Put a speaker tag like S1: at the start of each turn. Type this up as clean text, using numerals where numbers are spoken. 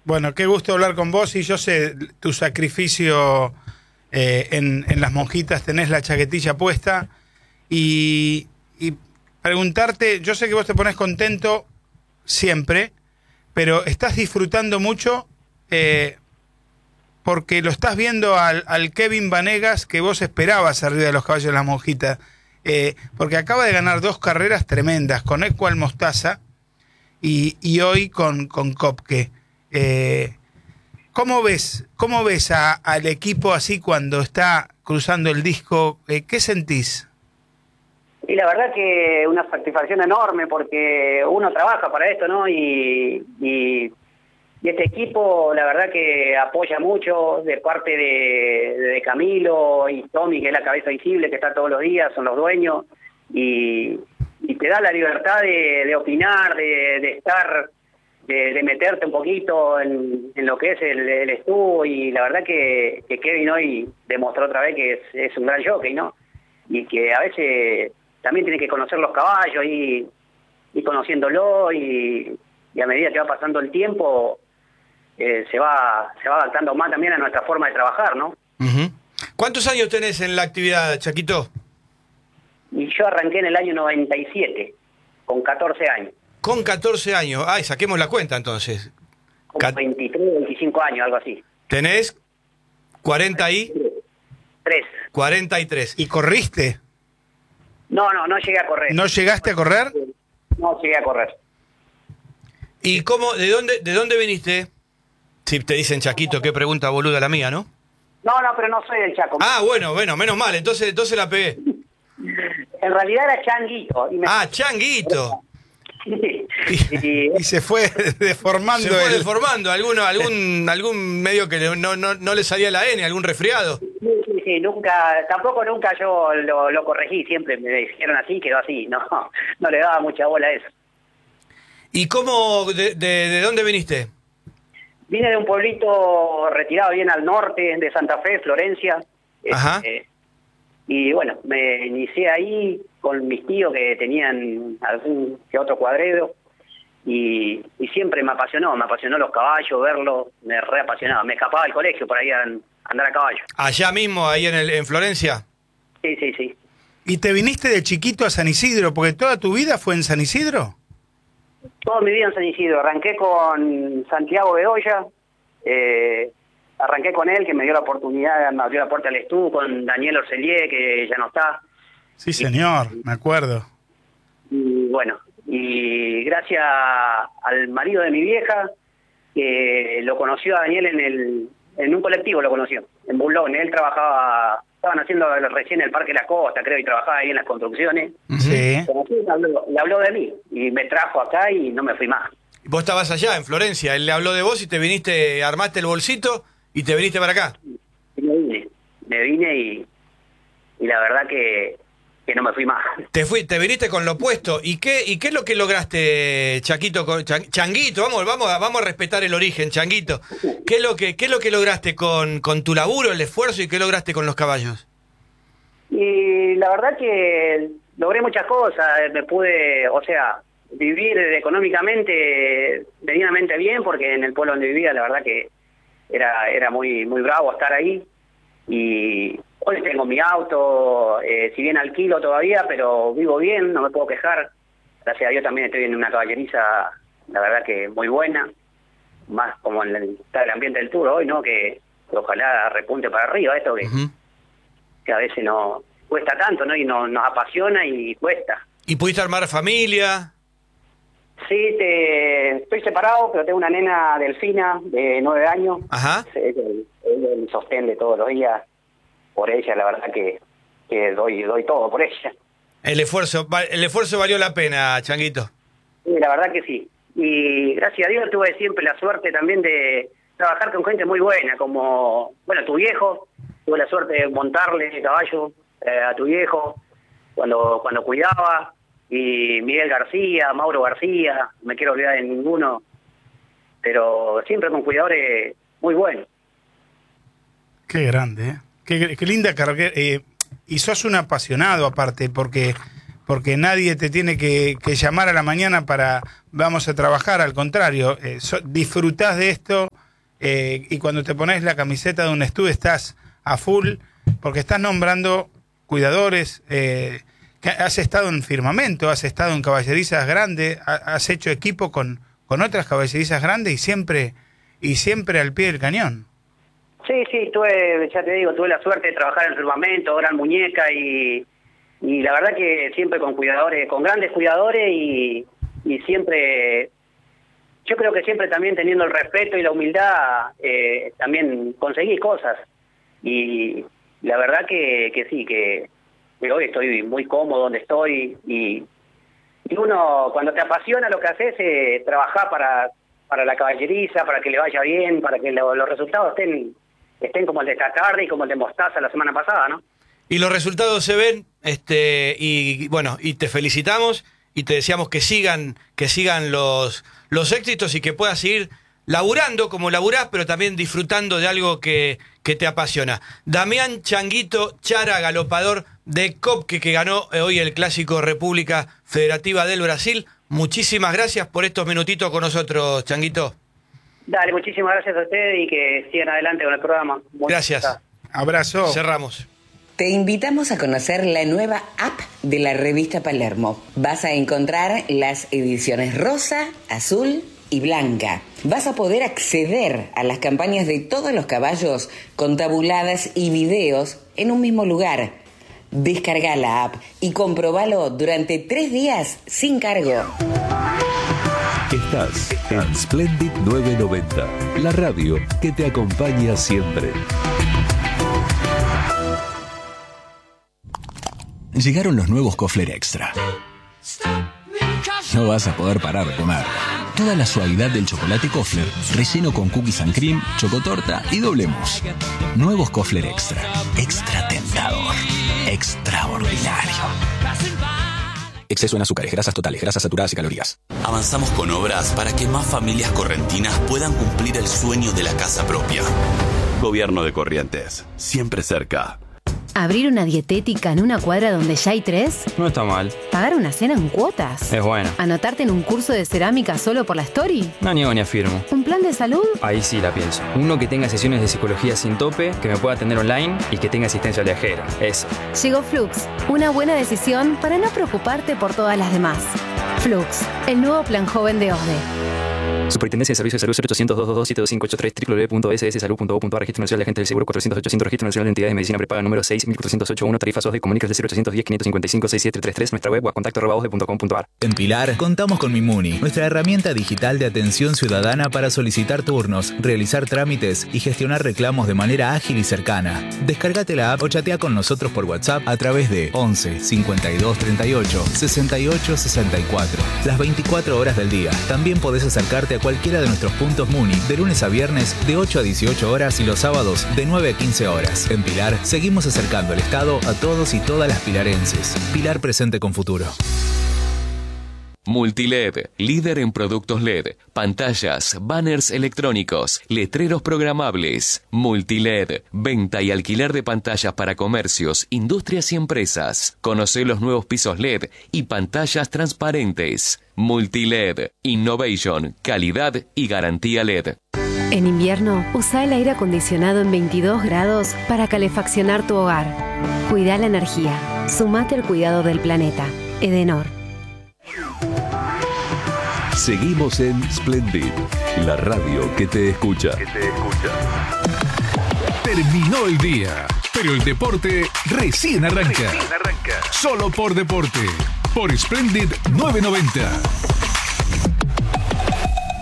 S1: Bueno, qué gusto hablar con vos y yo sé tu sacrificio en las monjitas, tenés la chaquetilla puesta y preguntarte, yo sé que vos te pones contento siempre, pero estás disfrutando mucho porque lo estás viendo al Kevin Vanegas que vos esperabas arriba de los caballos de las monjitas, porque acaba de ganar 2 carreras tremendas con Equal Mostaza y hoy con Kopke. ¿Cómo ves al equipo así cuando está cruzando el disco? ¿Qué sentís?
S2: Y la verdad que una satisfacción enorme porque uno trabaja para esto, ¿no? Y este equipo, la verdad que apoya mucho de parte de Camilo y Tommy, que es la cabeza visible, que está todos los días, son los dueños, y te da la libertad de opinar, de estar, de meterte un poquito en lo que es el estudio, y la verdad que Kevin hoy demostró otra vez que es un gran jockey, ¿no? Y que a veces también tiene que conocer los caballos y conociéndolo, y a medida que va pasando el tiempo se va adaptando más también a nuestra forma de trabajar, ¿no?
S3: Uh-huh. ¿Cuántos años tenés en la actividad, Chaquito?
S2: Y yo arranqué en el año 97, con 14 años.
S3: Con 14 años. Ay, saquemos la cuenta entonces.
S2: Con 23, 25 años, algo así.
S3: ¿Tenés
S2: 43.
S3: 43.
S1: ¿Y corriste?
S2: No llegué a correr.
S1: ¿No llegaste a correr?
S2: No llegué a correr.
S3: ¿Y cómo, de dónde viniste? Si te dicen Chaquito, qué pregunta boluda la mía, ¿no?
S2: No, pero no soy del Chaco.
S3: Ah, bueno, menos mal, entonces la pegué.
S2: En realidad era Changuito.
S3: Changuito.
S1: Y se fue deformando.
S3: Se fue deformando, algún medio que no le salía la N, algún resfriado.
S2: Sí, tampoco nunca yo lo corregí, siempre me dijeron así, quedó así, no le daba mucha bola a eso.
S3: ¿Y cómo, de dónde viniste?
S2: Vine de un pueblito retirado bien al norte de Santa Fe, Florencia.
S3: Ajá.
S2: Y bueno, me inicié ahí con mis tíos que tenían algún que otro cuadredo, y siempre me apasionó los caballos, verlos, me reapasionaba. Me escapaba del colegio por ahí a andar a caballo.
S3: ¿Allá mismo, ahí en Florencia?
S2: Sí.
S1: ¿Y te viniste de chiquito a San Isidro? Porque toda tu vida fue en San Isidro.
S2: Toda mi vida en San Isidro. Arranqué con Santiago Bedoya, arranqué con él, que me dio la oportunidad, me abrió la puerta al estudio, con Daniel Orcelier, que ya no está.
S1: Sí, señor, me acuerdo.
S2: Y bueno, y gracias al marido de mi vieja, que lo conoció a Daniel en un colectivo, lo conoció, en Bulón. Él trabajaba, estaban haciendo recién el Parque La Costa, creo, y trabajaba ahí en las construcciones.
S1: Sí.
S2: Le habló de mí, y me trajo acá y no me fui más.
S3: Vos estabas allá, en Florencia, él le habló de vos y te viniste, armaste el bolsito y te viniste para acá.
S2: Me vine y la verdad que no me fui más.
S3: Te viniste con lo opuesto. ¿Y qué es lo que lograste, Chaquito, Changuito? Vamos a respetar el origen, Changuito. ¿Qué es lo que lograste con tu laburo, el esfuerzo, y qué lograste con los caballos?
S2: Y la verdad que logré muchas cosas. Me pude, vivir económicamente medianamente bien, porque en el pueblo donde vivía la verdad que era muy bravo estar ahí. Y hoy tengo mi auto, si bien alquilo todavía, pero vivo bien, no me puedo quejar. Gracias a Dios también estoy en una caballeriza, la verdad que muy buena, más como en el ambiente del tour hoy, ¿no? Que ojalá repunte para arriba esto, que a veces no cuesta tanto, ¿no? Y nos apasiona y cuesta.
S3: ¿Y pudiste armar familia?
S2: Sí, estoy separado, pero tengo una nena Delfina de 9 años.
S3: Ajá.
S2: El sostén de todos los días por ella, la verdad que doy todo por ella.
S3: El esfuerzo valió la pena, Changuito.
S2: Sí, la verdad que sí. Y gracias a Dios tuve siempre la suerte también de trabajar con gente muy buena, como, tu viejo. Tuve la suerte de montarle el caballo a tu viejo cuando cuidaba. Y Miguel García, Mauro García, no me quiero olvidar de ninguno, pero siempre con cuidadores muy buenos.
S1: Qué grande, ¿eh? Qué linda carrera. Y sos un apasionado aparte, porque nadie te tiene que llamar a la mañana para vamos a trabajar, al contrario, disfrutás de esto y cuando te pones la camiseta de un estudio estás a full, porque estás nombrando cuidadores, que has estado en Firmamento, has estado en caballerizas grandes, has hecho equipo con otras caballerizas grandes y siempre al pie del cañón.
S2: Sí, ya te digo, tuve la suerte de trabajar en Firmamento, Gran Muñeca y la verdad que siempre con cuidadores, con grandes cuidadores y siempre, yo creo que siempre también teniendo el respeto y la humildad, también conseguí cosas. Y la verdad que sí, que hoy estoy muy cómodo donde estoy y uno cuando te apasiona lo que haces es trabajar para la caballeriza, para que le vaya bien, para que los resultados estén como el de esta tarde y como el de Mostaza la semana pasada, ¿no?
S3: Y los resultados se ven, y bueno, y te felicitamos y te deseamos que sigan los éxitos y que puedas seguir laburando como laburás, pero también disfrutando de algo que te apasiona. Damián Changuito Chara, galopador de Copque, que ganó hoy el Clásico República Federativa del Brasil. Muchísimas gracias por estos minutitos con nosotros, Changuito.
S2: Dale, muchísimas gracias a ustedes y que sigan adelante con el programa.
S3: Gracias.
S1: Abrazo.
S3: Cerramos.
S4: Te invitamos a conocer la nueva app de la revista Palermo. Vas a encontrar las ediciones rosa, azul y blanca. Vas a poder acceder a las campañas de todos los caballos con tabuladas y videos en un mismo lugar. Descarga la app y comprobalo durante 3 días sin cargo.
S5: Estás en Splendid 990, la radio que te acompaña siempre.
S6: Llegaron los nuevos Kofler Extra. No vas a poder parar de comer. Toda la suavidad del chocolate Kofler, relleno con cookies and cream, chocotorta y doble mousse. Nuevos Kofler Extra. Extra tentador. Extraordinario. Exceso en azúcares, grasas totales, grasas saturadas y calorías.
S7: Avanzamos con obras para que más familias correntinas puedan cumplir el sueño de la casa propia.
S8: Gobierno de Corrientes, siempre cerca.
S9: ¿Abrir una dietética en una cuadra donde ya hay 3?
S10: No está mal.
S9: ¿Pagar una cena en cuotas?
S10: Es bueno.
S9: ¿Anotarte en un curso de cerámica solo por la story?
S10: No niego ni afirmo.
S9: ¿Un plan de salud?
S10: Ahí sí la pienso. Uno que tenga sesiones de psicología sin tope, que me pueda atender online y que tenga asistencia viajera. Eso.
S9: Llegó Flux, una buena decisión para no preocuparte por todas las demás. Flux, el nuevo plan joven de OSDE.
S10: Superintendencia de Servicios de Salud 0800-222-7583 www.sssalud.gov.ar. Registro Nacional de Agentes del Seguro 400-800. Registro Nacional de Entidades de Medicina Prepaga número 6.408.1. Tarifas OSDE. Comunicas del 0810-555-6733. Nuestra web o a contacto@osde.com.ar.
S11: En Pilar contamos con Mimuni, nuestra herramienta digital de atención ciudadana para solicitar turnos, realizar trámites y gestionar reclamos de manera ágil y cercana. Descárgate la app o chatea con nosotros por WhatsApp a través de 11 52 38 68 64. Las 24 horas del día. También podés acercarte a cualquiera de nuestros puntos Muni de lunes a viernes de 8 a 18 horas y los sábados de 9 a 15 horas. En Pilar seguimos acercando el Estado a todos y todas las pilarenses. Pilar presente con futuro.
S5: Multiled, líder en productos LED, pantallas, banners electrónicos, letreros programables. Multiled, venta y alquiler de pantallas para comercios, industrias y empresas. Conoce los nuevos pisos LED y pantallas transparentes. Multiled, innovation, calidad y garantía LED.
S9: En invierno, usa el aire acondicionado en 22 grados para calefaccionar tu hogar. Cuida la energía. Sumate al cuidado del planeta. Edenor.
S5: Seguimos en Splendid, la radio que te escucha.
S12: Terminó el día, pero el deporte recién arranca. Solo por deporte, por Splendid 990.